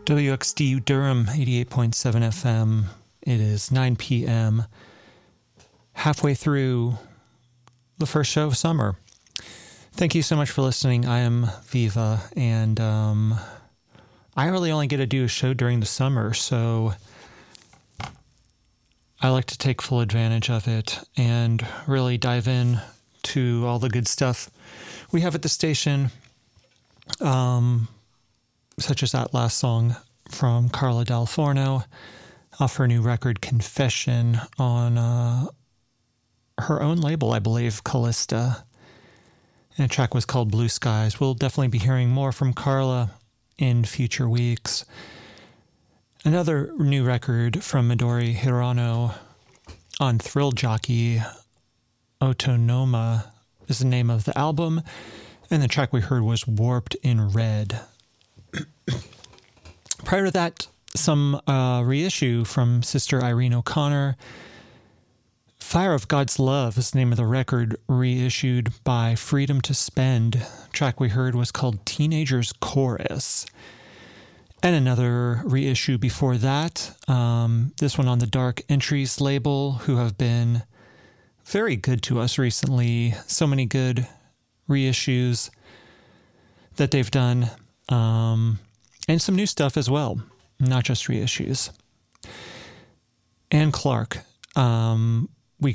WXDU Durham, 88.7 FM. It is 9 p.m., halfway through the first show of summer. Thank you so much for listening. I am Viva, and I really only get to do a show during the summer, so I like to take full advantage of it and really dive in to all the good stuff we have at the station, such as that last song from Carla Dal Forno off her new record Confession on her own label, I believe, Callista. And the track was called Blue Skies. We'll definitely be hearing more from Carla in future weeks. Another new record from Midori Hirano on Thrill Jockey, Autonoma is the name of the album, and the track we heard was Warped in Red. Prior to that, some reissue from Sister Irene O'Connor. Fire of God's Love is the name of the record, reissued by Freedom to Spend. The track we heard was called Teenager's Chorus. And another reissue before that, this one on the Dark Entries label, who have been very good to us recently. So many good reissues that they've done, and some new stuff as well, not just reissues. Anne Clark, they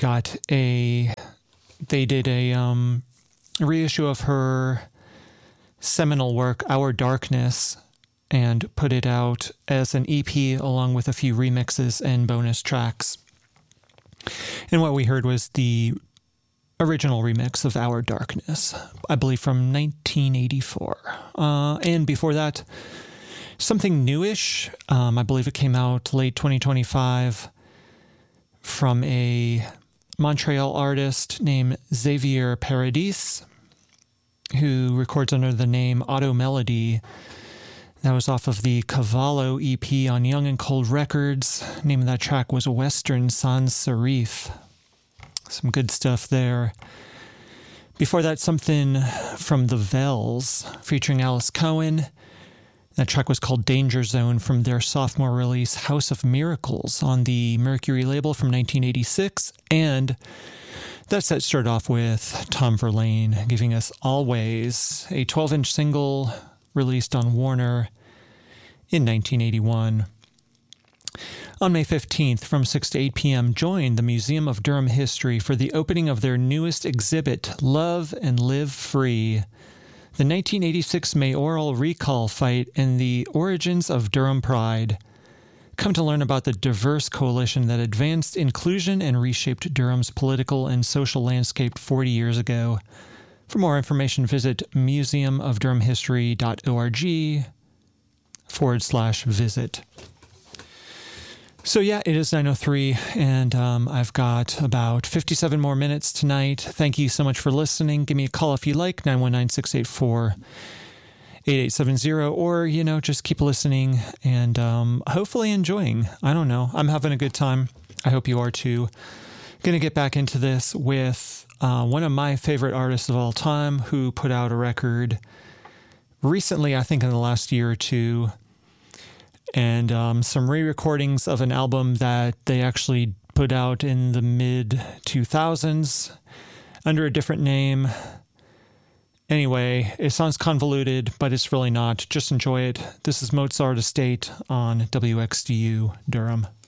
did a reissue of her seminal work, Our Darkness, and put it out as an EP along with a few remixes and bonus tracks. And what we heard was the original remix of Our Darkness, I believe from 1984. And before that, something newish. I believe it came out late 2025 from a Montreal artist named Xavier Paradis, who records under the name Auto Melody. That was off of the Cavallo EP on Young and Cold Records. The name of that track was Western Sans Serif. Some good stuff there. Before that, something from The Vels featuring Alice Cohen. That track was called Danger Zone from their sophomore release House of Miracles on the Mercury label from 1986. And that set started off with Tom Verlaine giving us Always, a 12-inch single released on Warner in 1981. On May 15th, from 6 to 8 p.m., join the Museum of Durham History for the opening of their newest exhibit, Love and Live Free, the 1986 mayoral recall fight and the origins of Durham Pride. Come to learn about the diverse coalition that advanced inclusion and reshaped Durham's political and social landscape 40 years ago. For more information, visit museumofdurhamhistory.org/visit. So yeah, it is 9:03, and I've got about 57 more minutes tonight. Thank you so much for listening. Give me a call if you like, 919-684-8870, or, just keep listening and hopefully enjoying. I don't know. I'm having a good time. I hope you are too. Going to get back into this with one of my favorite artists of all time who put out a record recently, I think in the last year or two, and some re-recordings of an album that they actually put out in the mid-2000s under a different name. Anyway, it sounds convoluted, but it's really not. Just enjoy it. This is Mozart Estate on WXDU Durham.